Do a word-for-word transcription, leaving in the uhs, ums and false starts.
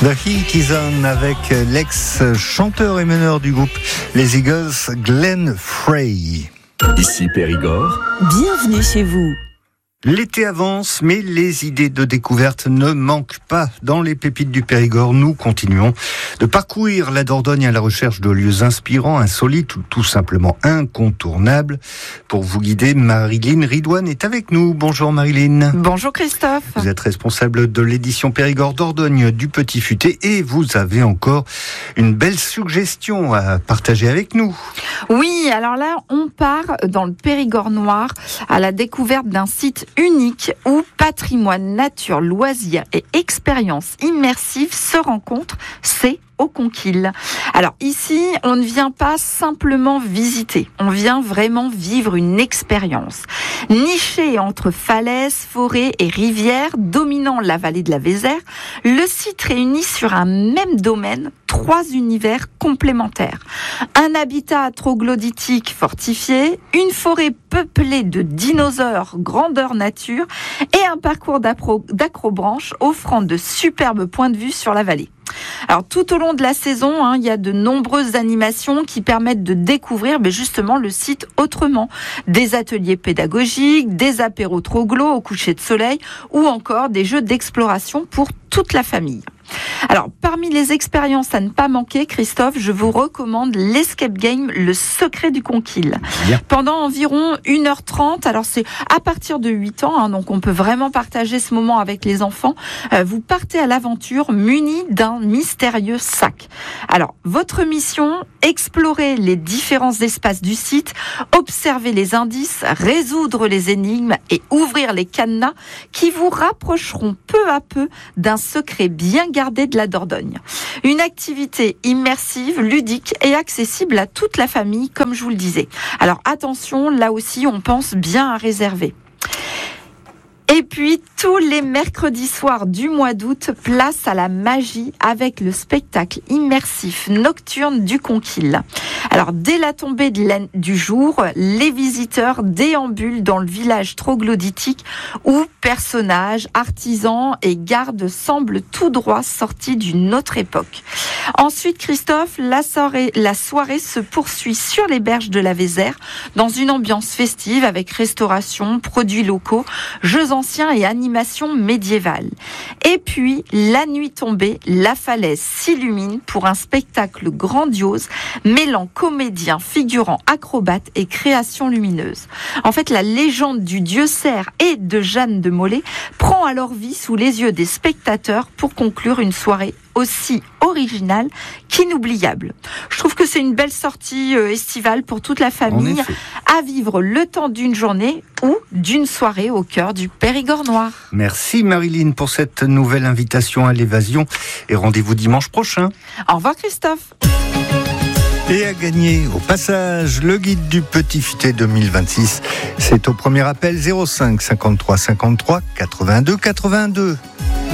The Heat is on avec l'ex-chanteur et meneur du groupe les Eagles, Glenn Frey. Ici Périgord. Bienvenue chez vous. L'été avance, mais les idées de découverte ne manquent pas. Dans les pépites du Périgord, nous continuons de parcourir la Dordogne à la recherche de lieux inspirants, insolites ou tout simplement incontournables. Pour vous guider, Marilyn Ridouane est avec nous. Bonjour Marilyn. Bonjour Christophe. Vous êtes responsable de l'édition Périgord Dordogne du Petit Futé et vous avez encore une belle suggestion à partager avec nous. Oui, alors là, on part dans le Périgord noir à la découverte d'un site unique où patrimoine, nature, loisirs et expériences immersives se rencontrent, c'est au Conquille. Alors ici, on ne vient pas simplement visiter, on vient vraiment vivre une expérience. Niché entre falaises, forêts et rivières, dominant la vallée de la Vézère, le site réunit sur un même domaine trois univers complémentaires. Un habitat troglodytique fortifié, une forêt peuplée de dinosaures grandeur nature et un parcours d'acrobranche offrant de superbes points de vue sur la vallée. Alors tout au long de la saison, hein, il y a de nombreuses animations qui permettent de découvrir mais justement le site autrement. Des ateliers pédagogiques, des apéros troglo au coucher de soleil ou encore des jeux d'exploration pour toute la famille. Alors, parmi les expériences à ne pas manquer, Christophe, je vous recommande l'escape game Le Secret du Conquille. Bien. Pendant environ une heure trente, alors c'est à partir de huit ans, hein, donc on peut vraiment partager ce moment avec les enfants, euh, vous partez à l'aventure muni d'un mystérieux sac. Alors, votre mission, explorer les différents espaces du site, observer les indices, résoudre les énigmes et ouvrir les cadenas qui vous rapprocheront peu à peu d'un secret bien gardé de la Dordogne. Une activité immersive, ludique et accessible à toute la famille, comme je vous le disais. Alors attention, là aussi, on pense bien à réserver. Et puis, tous les mercredis soirs du mois d'août, place à la magie avec le spectacle immersif nocturne du Conquille. Alors, dès la tombée de la, du jour, les visiteurs déambulent dans le village troglodytique où personnages, artisans et gardes semblent tout droit sortis d'une autre époque. Ensuite, Christophe, la soirée, la soirée se poursuit sur les berges de la Vézère dans une ambiance festive avec restauration, produits locaux, jeux anciens et animations médiévales. Et puis, la nuit tombée, la falaise s'illumine pour un spectacle grandiose mêlant comédiens, figurants, acrobates et créations lumineuses. En fait, la légende du dieu cerf et de Jeanne de Molay prend alors vie sous les yeux des spectateurs pour conclure une soirée aussi originale qu'inoubliable. Je trouve que c'est une belle sortie euh, estivale pour toute la famille à vivre le temps d'une journée ou d'une soirée au cœur du Périgord noir. Merci Marilyn pour cette nouvelle invitation à l'évasion et rendez-vous dimanche prochain. Au revoir Christophe. Et à gagner au passage le guide du Petit Futé deux mille vingt-six. C'est au premier appel zéro cinq cinquante-trois cinquante-trois quatre-vingt-deux quatre-vingt-deux.